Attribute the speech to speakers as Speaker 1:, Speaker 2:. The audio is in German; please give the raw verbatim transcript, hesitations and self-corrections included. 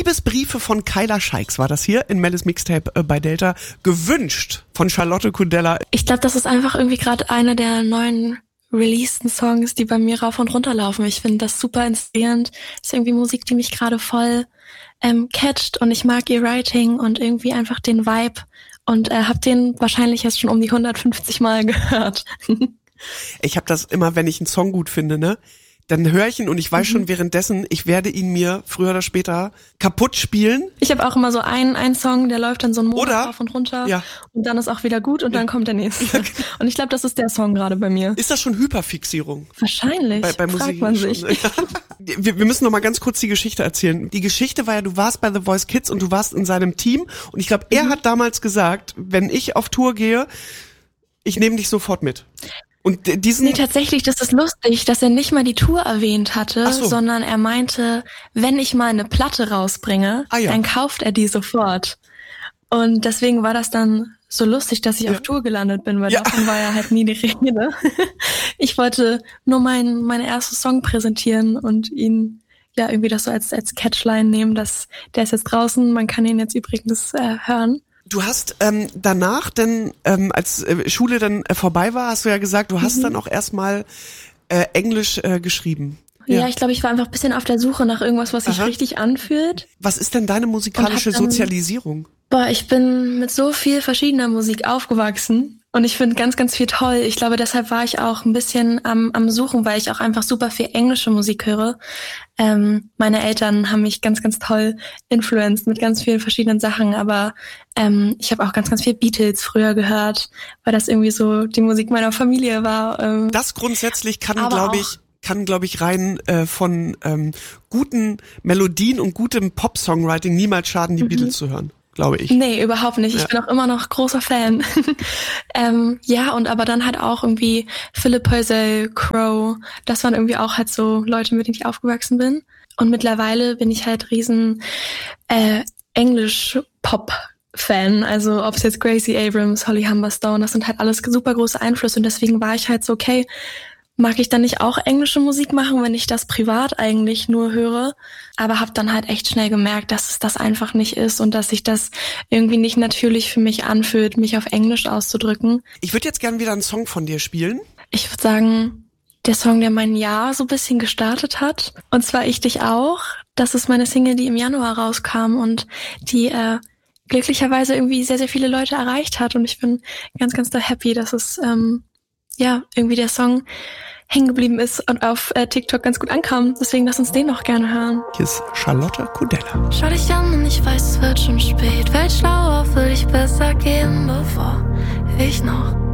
Speaker 1: Liebesbriefe von Kyla Scheiks war das hier in Mellis Mixtape äh, bei Delta. Gewünscht von Charlotte Kudella.
Speaker 2: Ich glaube, das ist einfach irgendwie gerade einer der neuen releaseden Songs, die bei mir rauf und runter laufen. Ich finde das super inspirierend. Das ist irgendwie Musik, die mich gerade voll ähm, catcht und ich mag ihr Writing und irgendwie einfach den Vibe und äh, habe den wahrscheinlich jetzt schon um die hundertfünfzig Mal gehört.
Speaker 1: Ich habe das immer, wenn ich einen Song gut finde, ne? Dann höre ich ihn und ich weiß mhm. schon währenddessen, ich werde ihn mir früher oder später kaputt spielen.
Speaker 2: Ich habe auch immer so einen, einen Song, der läuft dann so einen Monat
Speaker 1: oder?
Speaker 2: rauf und runter
Speaker 1: ja.
Speaker 2: und dann ist auch wieder gut und ja. dann kommt der nächste. Ja. Und ich glaube, das ist der Song gerade bei mir.
Speaker 1: Ist das schon Hyperfixierung?
Speaker 2: Wahrscheinlich,
Speaker 1: bei, bei
Speaker 2: fragt
Speaker 1: Musik
Speaker 2: man
Speaker 1: schon.
Speaker 2: sich.
Speaker 1: Wir, wir müssen noch mal ganz kurz die Geschichte erzählen. Die Geschichte war ja, du warst bei The Voice Kids und du warst in seinem Team und ich glaube, er mhm. hat damals gesagt, wenn ich auf Tour gehe, ich nehme dich sofort mit. Und diesen
Speaker 2: nee, tatsächlich, das ist lustig, dass er nicht mal die Tour erwähnt hatte,
Speaker 1: so.
Speaker 2: sondern er meinte, wenn ich mal eine Platte rausbringe, ah, ja. dann kauft er die sofort. Und deswegen war das dann so lustig, dass ich ja. auf Tour gelandet bin, weil ja. davon war ja halt nie die Rede. Ich wollte nur meinen mein erstes Song präsentieren und ihn ja irgendwie das so als als Catchline nehmen, dass der ist jetzt draußen, man kann ihn jetzt übrigens äh, hören.
Speaker 1: Du hast ähm, danach, denn ähm, als äh, Schule dann äh, vorbei war, hast du ja gesagt, du hast mhm. dann auch erstmal äh, Englisch äh, geschrieben.
Speaker 2: Ja, ja ich glaube, ich war einfach ein bisschen auf der Suche nach irgendwas, was sich Aha. richtig anfühlt.
Speaker 1: Was ist denn deine musikalische dann, Sozialisierung?
Speaker 2: Boah, ich bin mit so viel verschiedener Musik aufgewachsen und ich finde ganz, ganz viel toll. Ich glaube, deshalb war ich auch ein bisschen am, am Suchen, weil ich auch einfach super viel englische Musik höre. Ähm, meine Eltern haben mich ganz, ganz toll influenced mit ganz vielen verschiedenen Sachen, aber ähm, ich habe auch ganz, ganz viel Beatles früher gehört, weil das irgendwie so die Musik meiner Familie war. Ähm,
Speaker 1: das grundsätzlich kann, glaube ich, kann, glaube ich, rein äh, von ähm, guten Melodien und gutem Pop-Songwriting niemals schaden, die mhm. Beatles zu hören. Glaube ich.
Speaker 2: Nee, überhaupt nicht. Ich ja. bin auch immer noch großer Fan. ähm, ja, und aber dann halt auch irgendwie Philip Purcell, Crow, das waren irgendwie auch halt so Leute, mit denen ich aufgewachsen bin. Und mittlerweile bin ich halt riesen äh, Englisch-Pop-Fan. Also ob es jetzt Gracie Abrams, Holly Humberstone, das sind halt alles super große Einflüsse. Und deswegen war ich halt so, okay, mag ich dann nicht auch englische Musik machen, wenn ich das privat eigentlich nur höre, aber habe dann halt echt schnell gemerkt, dass es das einfach nicht ist und dass sich das irgendwie nicht natürlich für mich anfühlt, mich auf Englisch auszudrücken.
Speaker 1: Ich würde jetzt gerne wieder einen Song von dir spielen.
Speaker 2: Ich würde sagen, der Song, der mein Jahr so ein bisschen gestartet hat, und zwar Ich dich auch. Das ist meine Single, die im Januar rauskam und die äh, glücklicherweise irgendwie sehr, sehr viele Leute erreicht hat und ich bin ganz, ganz da happy, dass es ähm, ja irgendwie der Song hängen geblieben ist und auf äh, TikTok ganz gut ankam. Deswegen lass uns den noch gerne hören.
Speaker 1: Hier ist Charlotte Kudella.
Speaker 3: Schau dich an und ich weiß, es wird schon spät. Welt schlauer, will ich besser gehen, bevor ich noch